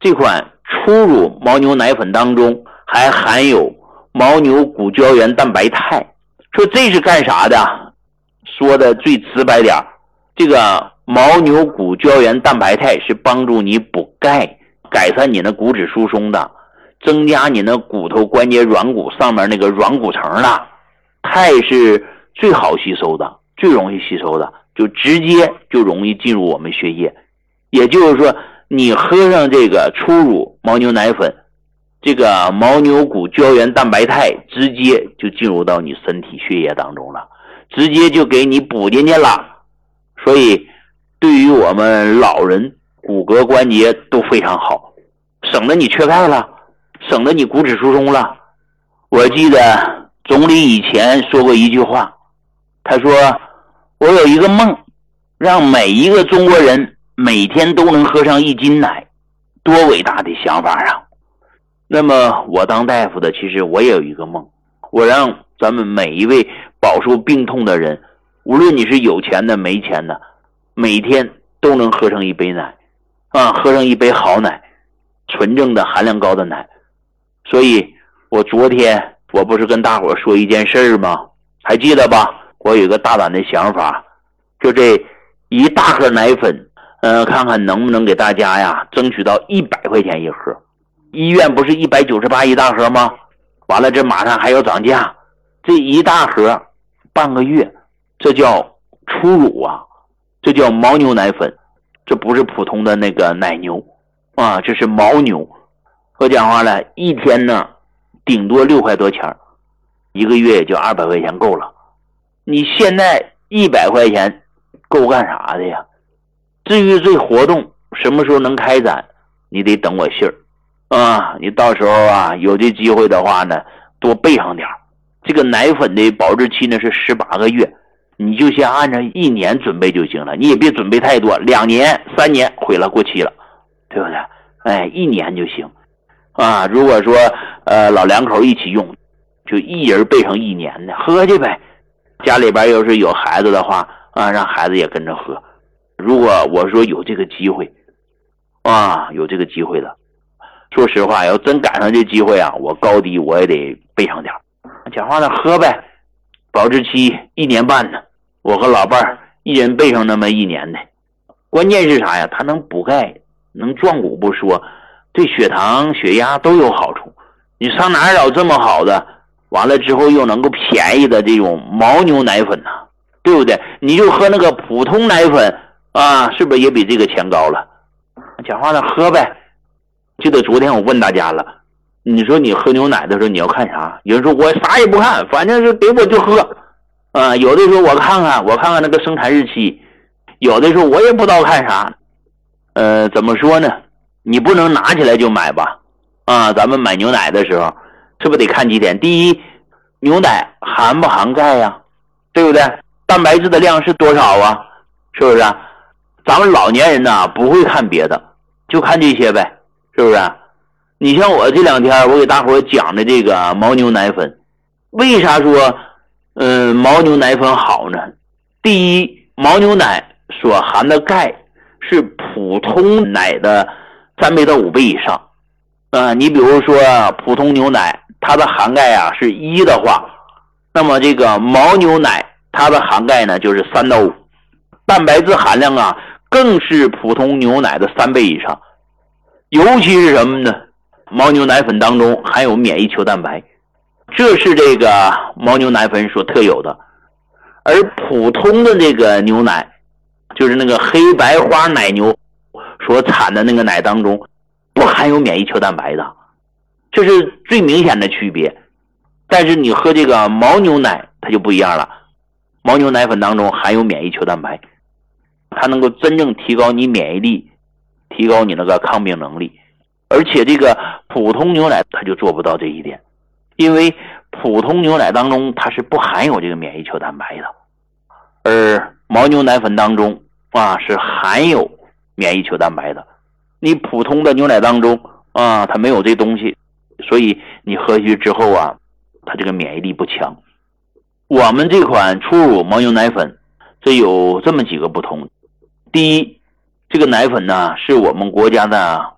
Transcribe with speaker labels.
Speaker 1: 这款初乳牦牛奶粉当中还含有牦牛骨胶原蛋白肽。说这是干啥的？说的最直白点，这个牦牛骨胶原蛋白肽是帮助你补钙，改善你的骨质疏松的，增加你的骨头关节软骨上面那个软骨层的。肽是最好吸收的，最容易吸收的，就直接就容易进入我们血液。也就是说，你喝上这个初乳牦牛奶粉，这个牦牛骨胶原蛋白肽直接就进入到你身体血液当中了，直接就给你补进去了。所以对于我们老人骨骼关节都非常好，省得你缺钙了，省得你骨质疏松了。我记得总理以前说过一句话，他说我有一个梦，让每一个中国人每天都能喝上1斤奶，多伟大的想法啊！那么我当大夫的，其实我也有一个梦，我让咱们每一位饱受病痛的人，无论你是有钱的没钱的，每天都能喝上一杯奶喝上一杯好奶，纯正的含量高的奶。所以我昨天我不是跟大伙说一件事吗？还记得吧？我有一个大胆的想法，就这一大盒奶粉，看看能不能给大家呀争取到100块钱一盒。医院不是198一大盒吗？完了这马上还要涨价，这一大盒半个月，这叫初乳啊，这叫牦牛奶粉，这不是普通的那个奶牛啊，这是牦牛。我讲话了，一天呢顶多6块多钱，一个月也就200块钱够了。你现在100块钱够干啥的呀？至于这活动什么时候能开展，你得等我信儿你到时候有这机会的话呢，多备上点。这个奶粉的保质期呢是18个月，你就先按照1年准备就行了，你也别准备太多，2年3年毁了过期了，对不对？1年就行如果说老两口一起用，就一人备上1年的喝去呗。家里边要是有孩子的话让孩子也跟着喝。如果我说有这个机会有这个机会的，说实话要真赶上这机会我高低我也得备上点。讲话呢，喝呗，保质期1年半呢，我和老伴儿一人备上那么1年的。关键是啥呀？它能补钙，能壮骨不说，对血糖血压都有好处。你上哪儿找这么好的，完了之后又能够便宜的这种牦牛奶粉呢？对不对？你就喝那个普通奶粉是不是也比这个钱高了？讲话呢，喝呗。记得昨天我问大家了，你说你喝牛奶的时候你要看啥？有人说我啥也不看，反正是给我就喝有的时候我看看那个生产日期，有的时候我也不知道看啥。怎么说呢？你不能拿起来就买吧咱们买牛奶的时候是不是得看几点？第一，牛奶含不含钙呀？对不对？蛋白质的量是多少啊？是不是咱们老年人呢不会看别的，就看这些呗，是不是你像我这2天我给大伙讲的这个牦牛奶粉，为啥说牦牛奶粉好呢？第一，牦牛奶所含的钙是普通奶的3倍到5倍以上你比如说普通牛奶它的含钙是1的话，那么这个牦牛奶它的含钙呢就是3到5，蛋白质含量更是普通牛奶的3倍以上。尤其是什么呢？牦牛奶粉当中含有免疫球蛋白，这是这个牦牛奶粉所特有的。而普通的这个牛奶，就是那个黑白花奶牛所产的那个奶当中不含有免疫球蛋白的，这是最明显的区别。但是你喝这个牦牛奶它就不一样了，牦牛奶粉当中含有免疫球蛋白，它能够真正提高你免疫力，提高你那个抗病能力。而且这个普通牛奶它就做不到这一点，因为普通牛奶当中它是不含有这个免疫球蛋白的，而牦牛奶粉当中是含有免疫球蛋白的。你普通的牛奶当中它没有这东西，所以你喝下去之后它这个免疫力不强。我们这款初乳牦牛奶粉这有这么几个不同。第一，这个奶粉呢是我们国家的